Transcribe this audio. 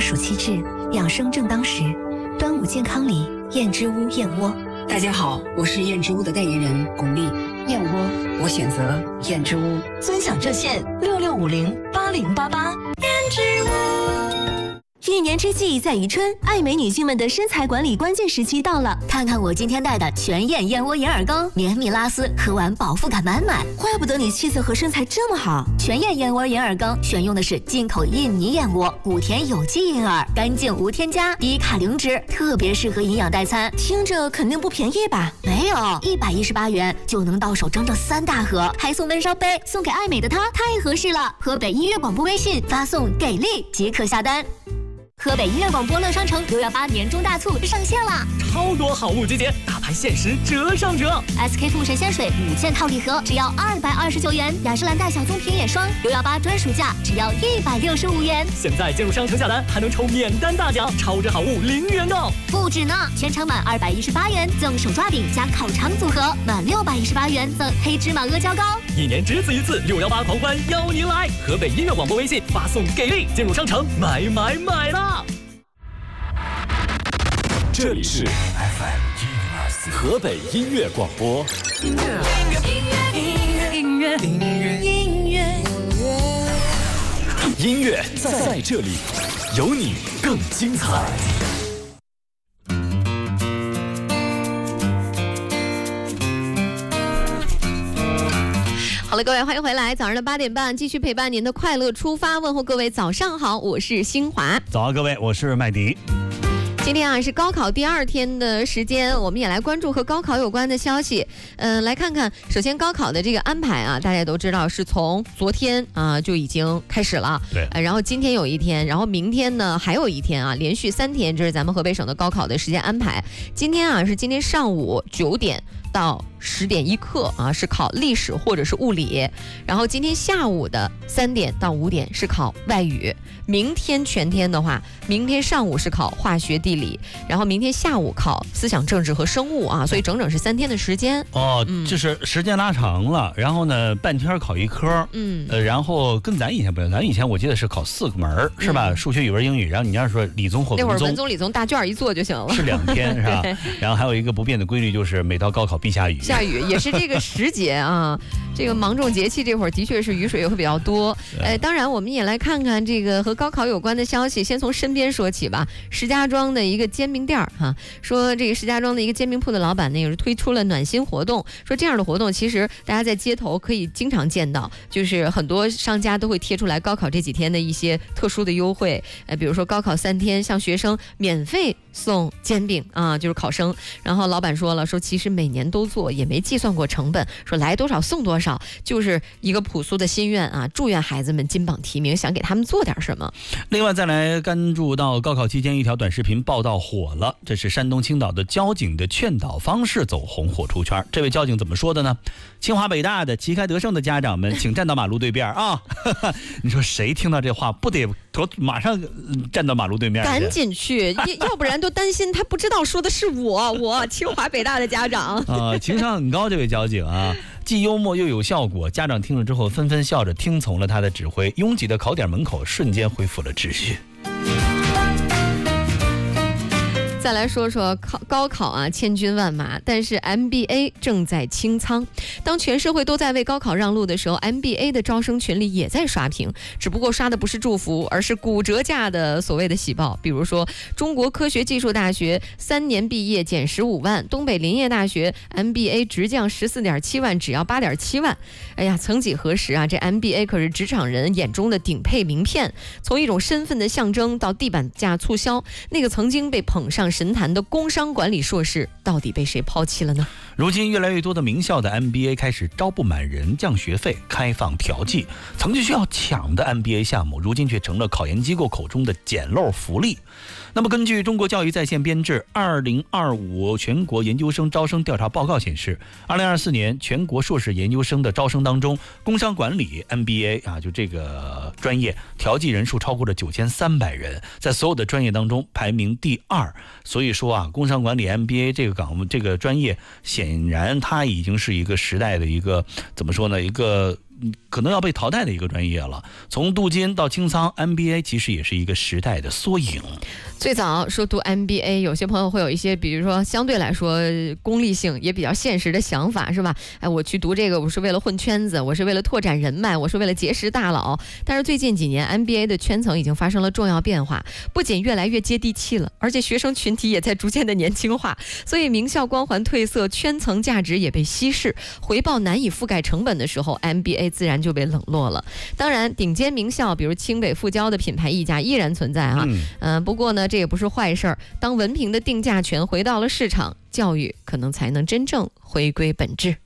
暑气至，养生正当时。端午健康礼，燕之屋燕窝。 大家好，我是燕之屋的代言人巩俐。燕窝，我选择燕之屋。 尊享热线66508088。 燕之屋。一年之计在于春，爱美女性们的身材管理关键时期到了。看看我今天带的全燕燕窝银耳羹，绵密拉丝，喝完饱腹感满满。怪不得你气色和身材这么好。全燕燕窝银耳羹选用的是进口印尼燕窝，古田有机银耳，干净无添加，低卡零脂，特别适合营养代餐。听着肯定不便宜吧？没有，118元就能到手整整3大盒，还送温烧杯，送给爱美的她，太合适了。河北音乐广播微信发送“给力”即可下单。河北音乐广播乐商城618年终大促上线了， 超多好物集结，大牌限时折上折。 SK 2神仙水5件套礼盒只要229元，雅诗兰黛小棕瓶眼霜618专属价只要165元。 现在进入商城下单还能抽免单大奖，超值好物零元购。 不止呢，全场满218元赠手抓饼加烤肠组合，满618元赠黑芝麻阿胶糕。 一年只此一次，618狂欢邀您来！河北音乐广播微信发送给力，进入商城买啦！ 这里是 FM 河北音乐广播。音乐在这里，有你更精彩。 好了，各位欢迎回来，早上的8点半继续陪伴您的快乐出发，问候各位早上好，我是新华。 早上各位，我是麦迪。 今天是高考第2天的时间，我们也来关注和高考有关的消息。来看看，首先高考的这个安排啊，大家都知道是从昨天就已经开始了。 对。 然后今天有一天，然后明天呢还有一天啊，连续3天，这是咱们河北省的高考的时间安排。今天是今天上午9点到10点1刻是考历史或者是物理，然后今天下午的3点到5点是考外语。明天全天的话，明天上午是考化学地理，然后明天下午考思想政治和生物所以整整是3天的时间。 就是时间拉长了，然后呢半天考一科，然后跟咱以前不一样，咱以前我记得是考4个门是吧？数学、语文、英语，然后你要说理综或文综， 那会儿文综理综大卷一做就行了， 是2天是吧？然后还有一个不变的规律，就是每到高考必下雨。 下雨也是这个时节啊，这个芒种节气这会儿的确是雨水也会比较多。当然我们也来看看这个和高考有关的消息，先从身边说起吧。石家庄的一个煎饼店说这个石家庄的一个煎饼铺的老板呢，也是推出了暖心活动，说这样的活动其实大家在街头可以经常见到，就是很多商家都会贴出来高考这几天的一些特殊的优惠，比如说高考3天向学生免费送煎饼就是考生。然后老板说了，说其实每年都做，也没计算过成本，说来多少送多少，就是一个朴素的心愿祝愿孩子们金榜题名，想给他们做点什么。 另外再来关注到高考期间一条短视频报道火了，这是山东青岛的交警的劝导方式走红火出圈。这位交警怎么说的呢？清华北大的旗开得胜的家长们请站到马路对面你说谁听到这话不得马上站到马路对面赶紧去要不然都担心他不知道说的是我清华北大的家长情商很高这位交警既幽默又有效果，家长听了之后纷纷笑着听从了他的指挥，拥挤的考点门口瞬间恢复了秩序。 再来说说高考千军万马，但是 MBA 正在清仓。当全社会都在为高考让路的时候， MBA 的招生群里也在刷屏，只不过刷的不是祝福，而是骨折价的所谓的喜报。比如说中国科学技术大学3年毕业减15万，东北林业大学 MBA 直降14.7万，只要8.7万。哎呀，曾几何时这 MBA 可是职场人眼中的顶配名片，从一种身份的象征到地板价促销，那个曾经被捧上神坛的工商管理硕士到底被谁抛弃了呢？ 如今越来越多的名校的 MBA 开始招不满人，降学费，开放调剂。曾经需要抢的 MBA 项目，如今却成了考研机构口中的捡漏福利。那么根据中国教育在线编制2025全国研究生招生调查报告显示，2024年全国硕士研究生的招生当中，工商管理 MBA 就这个专业调剂人数超过了9300人，在所有的专业当中排名第2。所以说工商管理 MBA 这个专业显然它已经是一个时代的一个怎么说呢，一个可能要被淘汰的一个专业了。从镀金到清仓 ，MBA 其实也是一个时代的缩影。 最早说读 MBA， 有些朋友会有一些，比如说相对来说功利性也比较现实的想法，是吧？哎，我去读这个，我是为了混圈子，我是为了拓展人脉，我是为了结识大佬。但是最近几年 MBA 的圈层已经发生了重要变化，不仅越来越接地气了，而且学生群体也在逐渐的年轻化，所以名校光环褪色，圈层价值也被稀释，回报难以覆盖成本的时候， MBA 自然就被冷落了。当然顶尖名校比如清北复交的品牌溢价依然存在啊，不过呢这也不是坏事儿，当文凭的定价权回到了市场，教育可能才能真正回归本质。